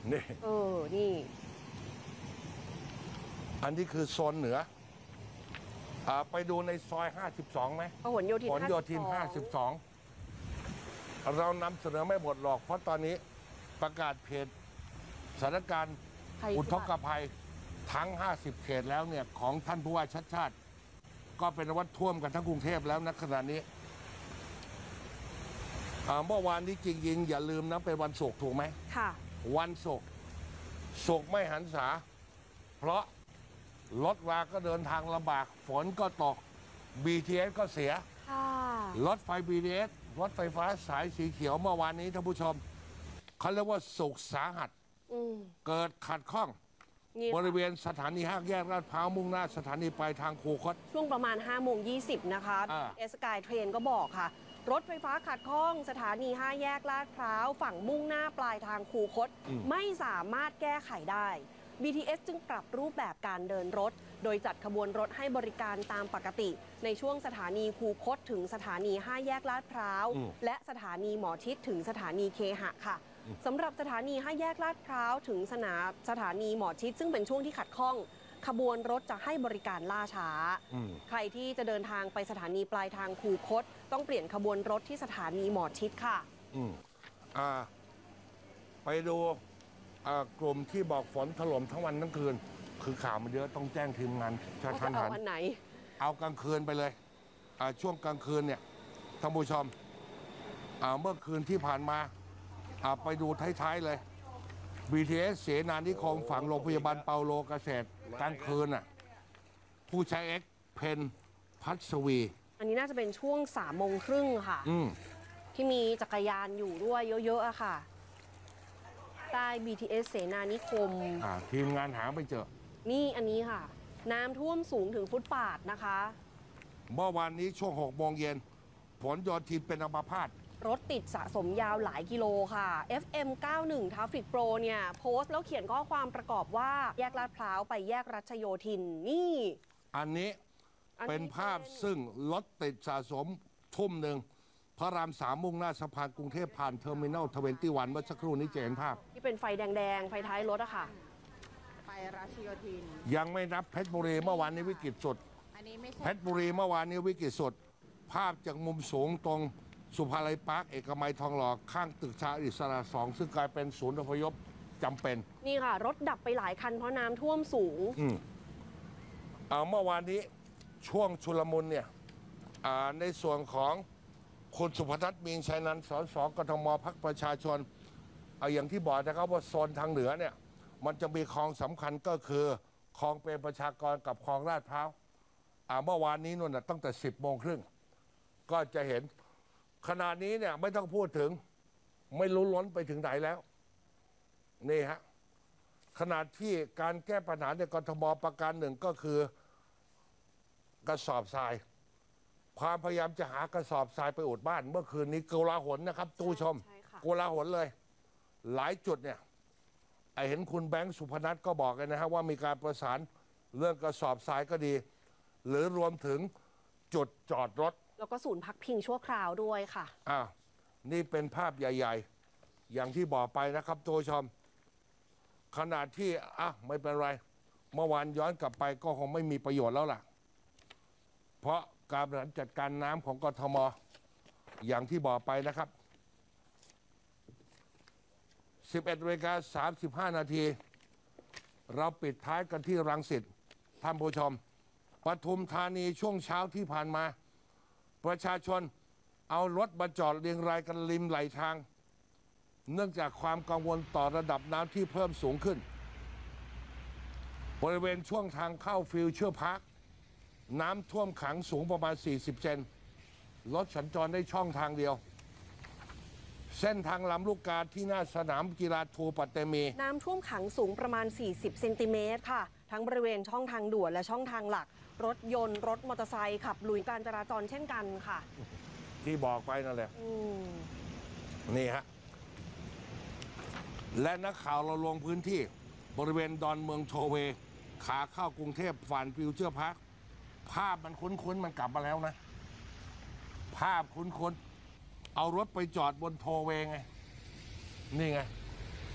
นี่นี่อันนี้คือโซนเหนือไปดูในซอย52ไหมพหลโยธินพหลโยธิน52เรานำเสนอไม่หมดหรอกเพราะตอนนี้ประกาศเพจสถานการณ์อุทกภัยทั้ง50เขตแล้วเนี่ยของท่านผู้ว่าชัดชาติก็เป็นวัดท่วมกันทั้งกรุงเทพแล้วณขณะนี้เมื่อวานนี้จริงๆอย่าลืมนะเป็นวันศุกร์ถูกไหมค่ะวันศุกร์ไม่หันษาเพราะรถราก็เดินทางลำบากฝนก็ตก BTS ก็เสียรถไฟ BTS รถไฟฟ้าสายสีเขียวเมื่อวานนี้ท่านผู้ชมเขาเรียกว่าสุกสาหัสเกิดขัดข้องบริเวณสถานีห้างแยกลาดพร้าวมุ่งหน้าสถานีปลายทางคูคตช่วงประมาณ5:20นะคะสกายเทรนก็บอกค่ะรถไฟฟ้าขัดข้องสถานี5แยกลาดพร้าวฝั่งมุ่งหน้าปลายทางคูคตไม่สามารถแก้ไขได้ BTS จึงปรับรูปแบบการเดินรถโดยจัดขบวนรถให้บริการตามปกติในช่วงสถานีคูคตถึงสถานี5แยกลาดพร้าวและสถานีหมอชิดถึงสถานีเคหะค่ะสำหรับสถานี5แยกลาดพร้าวถึงสถานีหมอชิดซึ่งเป็นช่วงที่ขัดข้องขบวนรถจะให้บริการล่าช้าใครที่จะเดินทางไปสถานีปลายทางคูคตต้องเปลี่ยนขบวนรถที่สถานีหมอชิดค่ะไปดูกลุ่มที่บอกฝนถล่มทั้งวันทั้งคืนคือข่าวมันเยอะต้องแจ้งทีมงานจะเอาวันไหนเอากลางคืนไปเลยช่วงกลางคืนเนี่ยท่านผู้ชมเมื่อคืนที่ผ่านมาไปดูท้ายๆเลย BTS เสนานิคมฝั่งโรงพยาบาลเปาโลเกษตรกลางคืนผู้ใช้เอ็กเพนพัชวีอันนี้น่าจะเป็นช่วง3:30ค่ะที่มีจักรยานอยู่ด้วยเยอะๆอะค่ะใต้ BTS เสนานิคมทีมงานหาไม่เจอนี่อันนี้ค่ะน้ำท่วมสูงถึงฟุตบาทนะคะเมื่อวานนี้ช่วง6 โมงเย็นผลโยธินเป็นอัมพาตรถติดสะสมยาวหลายกิโลค่ะ FM 91 Traffic Pro เนี่ยโพสต์แล้วเขียนข้อความประกอบว่าแยกลาดพร้าวไปแยกรัชโยธินนี่อันนี้เป็นภาพซึ่งรถติดสะสมทุ่มหนึ่งพระราม3มุ่งหน้าสะพานกรุงเทพผ่านเทอร์มินอล21เมื่อสักครู่นี้จะเห็นภาพที่เป็นไฟแดงๆไฟท้ายรถอะค่ะไปรัชโยธินยังไม่นับเพชรบุรีเมื่อวานนี้วิกฤตสุดเพชรบุรีเมื่อวานนี้วิกฤตสุดภาพจากมุมสูงตรงสุภาลัยพาร์คเอกมัยทองหล่อข้างตึกชาอิสระ2ซึ่งกลายเป็นศูนย์อพยพจำเป็นนี่ค่ะรถดับไปหลายคันเพราะน้ำท่วมสูงเมื่อวานนี้ช่วงชุลมุนเนี่ยในส่วนของคุณสุภทัศน์มีชัยนันท์สสกทมพรรคประชาชนอย่างที่บอกนะครับว่าโซนทางเหนือเนี่ยมันจะมีคลองสำคัญก็คือคลองเปรมประชากรกับคลองลาดพร้าวเมื่อวานนี้นู่นตั้งแต่10:30ก็จะเห็นขณะนี้เนี่ยไม่ต้องพูดถึงไม่รู้ล้นไปถึงไหนแล้วนี่ฮะขณะที่การแก้ปัญหาในกทมประการหนึ่งก็คือกระสอบทรายความพยายามจะหากระสอบทรายไปอุดบ้านเมื่อคืนนี้โกลาหลนะครับตู้ชมโกลาหลเลยหลายจุดเนี่ยเห็นคุณแบงค์สุพนัทก็บอกกันนะฮะว่ามีการประสานเรื่องกระสอบทรายก็ดีหรือรวมถึงจุดจอดรถแล้วก็ศูนย์พักพิงชั่วคราวด้วยค่ะนี่เป็นภาพใหญ่ๆอย่างที่บอกไปนะครับตัวชมขนาดที่ไม่เป็นไรเมื่อวานย้อนกลับไปก็คงไม่มีประโยชน์แล้วล่ะเพราะการบริหารจัดการน้ำของกทมอย่างที่บอกไปนะครับ11:35 นาทีเราปิดท้ายกันที่รังสิตท่านผู้ชมปทุมธานีช่วงเช้าที่ผ่านมาประชาชนเอารถมาจอดเรียงรายกันริมไหลทางเนื่องจากความกังวลต่อระดับน้ำที่เพิ่มสูงขึ้นบริเวณช่วงทางเข้าฟิวเจอร์พาร์คน้ำท่วมขังสูงประมาณ40 เซนรถสัญจรได้ช่องทางเดียวเส้นทางลำลูกกาที่หน้าสนามกีฬาทูปัตเตมีน้ำท่วมขังสูงประมาณ40 เซนติเมตรค่ะทั้งบริเวณช่องทางด่วนและช่องทางหลักรถยนต์รถมอเตอร์ไซค์ขับลุยการจราจรเช่นกันค่ะที่บอกไปนั่นแหละนี่ฮะและนักข่าวเราลงพื้นที่บริเวณดอนเมืองโทเวขาเข้ากรุงเทพผ่านฟิวเจอร์พาร์คภาพมันคุ้นๆมันกลับมาแล้วนะภาพคุ้นๆเอารถไปจอดบนโทเวไงนี่ไง